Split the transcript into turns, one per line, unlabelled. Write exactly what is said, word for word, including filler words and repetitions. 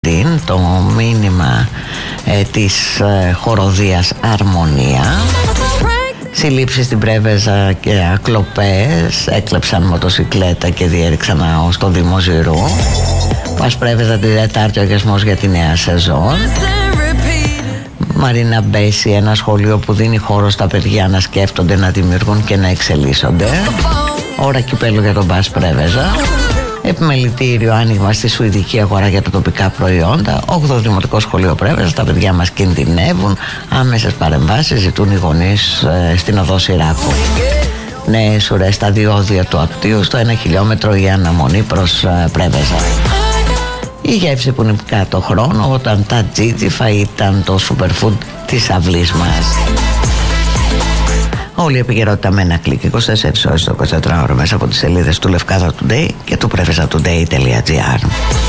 το μήνυμα ε, της ε, χοροδίας Αρμονία. Συλλήψεις στην Πρέβεζα και ακλοπές, έκλεψαν μοτοσικλέτα και διέριξαν στο Δήμο Ζηρού. Πας Πρέβεζα την Τετάρτη ο αγιασμός για τη νέα σεζόν. Μαρίνα Μπέση, ένα σχολείο που δίνει χώρο στα παιδιά να σκέφτονται, να δημιουργούν και να εξελίσσονται. Ώρα κυπέλου για τον Πας Πρέβεζα. Επιμελητήριο άνοιγμα στη σουηδική αγορά για τα τοπικά προϊόντα. όγδοο Δημοτικό Σχολείο Πρέβεζα. Τα παιδιά μας κινδυνεύουν. Άμεσες παρεμβάσεις ζητούν οι γονείς ε, στην οδό Σιράκου. Νέες ουρές στα διόδια του Απτίου. Στο ένα χιλιόμετρο η αναμονή προς ε, Πρέβεζα. Η γεύση που νυπικά το χρόνο όταν τα τζίτζιφα ήταν το superfood της αυλής μας. Όλη η επικαιρότητα με ένα κλικ, είκοσι τέσσερις ώρες το εικοσιτετράωρο μέσα από τις σελίδες του Λευκάδα Today και του πρέβεζα today τελεία τζι άρ.